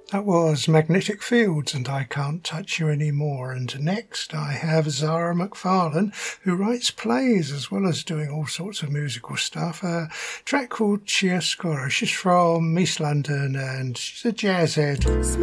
That was Magnetic Fields and I Can't Touch You Anymore. And next I have Zara McFarlane, who writes plays as well as doing all sorts of musical stuff. A track called Chiaroscuro. She's from East London and she's a jazz head.